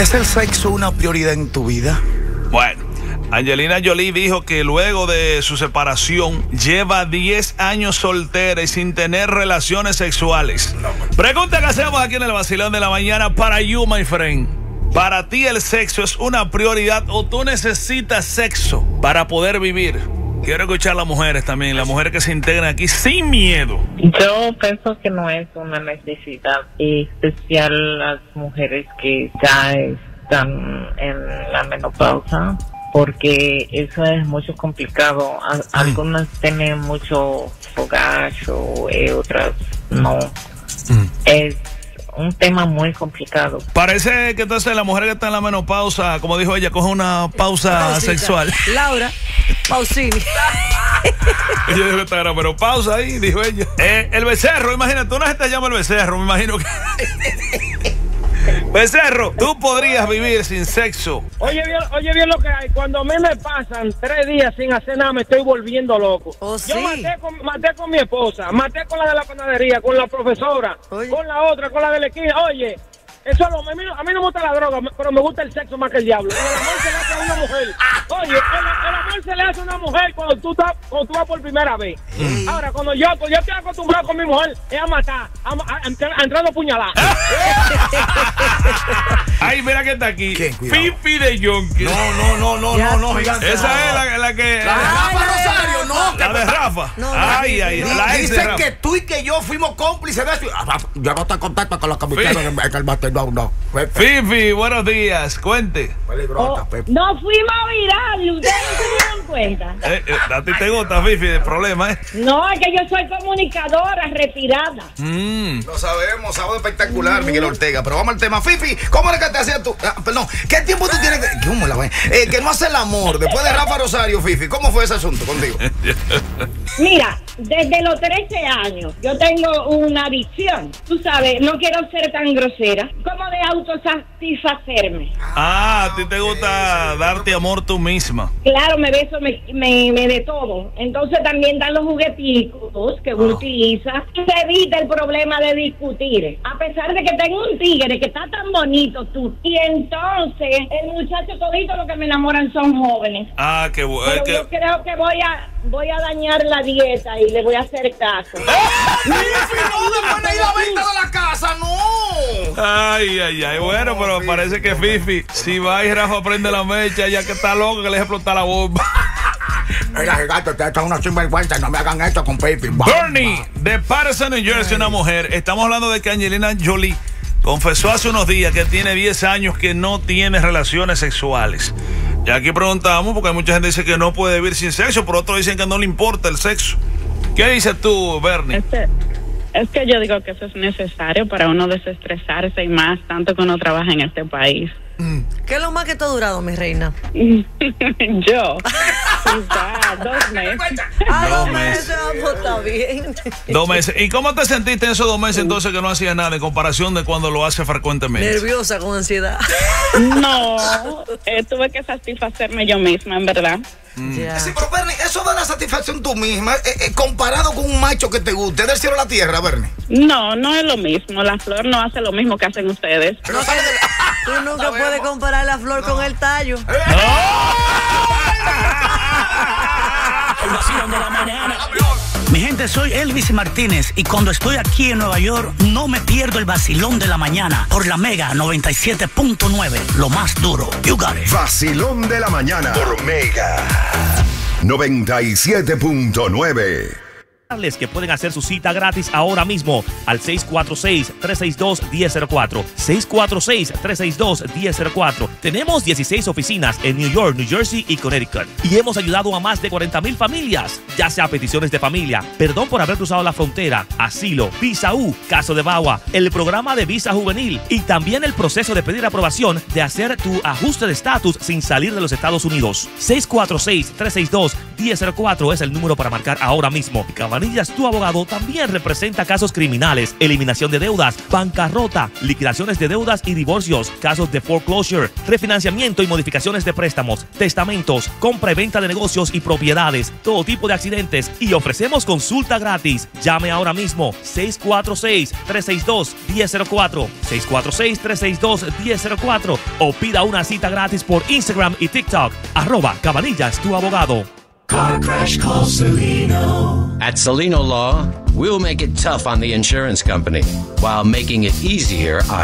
¿Es el sexo una prioridad en tu vida? Bueno, Angelina Jolie dijo que luego de su separación lleva 10 años soltera y sin tener relaciones sexuales. Pregunta que hacemos aquí en el Vacilón de la Mañana para you, my friend. ¿Para ti el sexo es una prioridad o tú necesitas sexo para poder vivir? Quiero escuchar a las mujeres también, las mujeres que se integran aquí sin miedo. Yo pienso que no es una necesidad, especial las mujeres que ya están en la menopausa, porque eso es mucho complicado. Algunas tienen mucho fogacho, otras no. Es un tema muy complicado. Parece que entonces la mujer que está en la menopausa, como dijo ella, coge una pausa sexual. Laura Pausini. Ella dijo que estaba en la menopausa ahí, dijo ella. El becerro, imagínate, una gente llama el becerro, me imagino que... Becerro, tú podrías vivir sin sexo. Oye bien lo que hay. Cuando a mí me pasan 3 días sin hacer nada, me estoy volviendo loco. Oh, yo sí. maté con mi esposa, maté con la de la panadería, con la profesora, con la otra, con la de la esquina. Oye, eso a mí no me gusta la droga, pero me gusta el sexo más que el diablo. El amor se le hace a una mujer. Oye, el amor se le hace a una mujer cuando tú vas por primera vez. Ahora, cuando yo estoy acostumbrado con mi mujer, es a matar, a entrar a puñalar. Ay, mira que está aquí. ¿Quién? Cuidado. Fifi de Yonke. No, gigante. Esa es la que... La de Rafa Rosario, no. La de Rafa. No, Ay, la ex de Dicen Rafa. que tú y que yo fuimos cómplices de eso. Yo no estoy en contacto con los que me quedan en el máster. No. Fifi, buenos días. Cuente. Peligrosa, Pepe. No fuimos virales, ustedes no se dieron cuenta. A ti te gusta, Fifi, el problema, ¿eh? No, es que yo soy comunicadora retirada. Lo sabemos, sábado espectacular, Miguel Ortega. Pero vamos al tema. Fifi, ¿cómo era que te hacías tú? Perdón, ¿qué tiempo tú tienes que no hace el amor después de Rafa Rosario, Fifi? ¿Cómo fue ese asunto contigo? Mira, desde los 13 años yo tengo una adicción. Tú sabes, no quiero ser tan grosera como de autosatisfacerme. A ti te gusta darte amor tú misma. Claro, me beso, me de todo. Entonces también dan los jugueticos que uno utiliza. Se evita el problema de discutir. A pesar de que tengo un tigre que está tan bonito tú. Y entonces el muchacho todito lo que me enamoran son jóvenes. Ah, qué bueno. Pero yo creo que voy a dañar la dieta y le voy a hacer caso. ¡No! ¡Después de ir a la venta de la casa! ¡No! Ay. Bueno, pero parece que Fifi, si va y Rafa prende la mecha, ya que está loco, que le deje explotar la bomba. Mira, gigante, ustedes son unos sinvergüenza, no me hagan esto con Fifi. Bernie, de Patterson, New Jersey, una mujer. Estamos hablando de que Angelina Jolie confesó hace unos días que tiene 10 años que no tiene relaciones sexuales. Y aquí preguntamos, porque hay mucha gente que dice que no puede vivir sin sexo, pero otros dicen que no le importa el sexo. ¿Qué dices tú, Bernie? Es que yo digo que eso es necesario para uno desestresarse y más, tanto que uno trabaja en este país. ¿Qué es lo más que te ha durado, mi reina? Yo. Quizá 2 meses. 2 meses, pues está bien. 2 meses. ¿Y cómo te sentiste en esos 2 meses entonces que no hacías nada en comparación de cuando lo hace frecuentemente? Nerviosa, con ansiedad. No, tuve que satisfacerme yo misma, en verdad. Ya. Sí, pero Bernie, eso da la satisfacción tú misma, comparado con un macho que te guste, del cielo a la tierra, Bernie. No es lo mismo. La flor no hace lo mismo que hacen ustedes. Pero sale de... Tú nunca puedes comparar la flor con el tallo. Mi gente, soy Elvis Martínez y cuando estoy aquí en Nueva York no me pierdo el vacilón de la mañana por la Mega 97.9, lo más duro. You got it. Vacilón de la mañana por Mega 97.9. Que pueden hacer su cita gratis ahora mismo al 646-362-1004. 646-362-1004. Tenemos 16 oficinas en New York, New Jersey y Connecticut. Y hemos ayudado a más de 40,000 familias, ya sea peticiones de familia, perdón por haber cruzado la frontera, asilo, visa U, caso de VAWA, el programa de visa juvenil y también el proceso de pedir aprobación de hacer tu ajuste de estatus sin salir de los Estados Unidos. 646-362-1004 es el número para marcar ahora mismo. Y Cabanillas, tu abogado, también representa casos criminales, eliminación de deudas, bancarrota, liquidaciones de deudas y divorcios, casos de foreclosure, refinanciamiento y modificaciones de préstamos, testamentos, compra y venta de negocios y propiedades, todo tipo de accidentes, y ofrecemos consulta gratis. Llame ahora mismo 646-362-1004, 646-362-1004 o pida una cita gratis por Instagram y TikTok, @Cabanillas tu abogado. Car Crash Call Celino. At Celino Law, we'll make it tough on the insurance company while making it easier on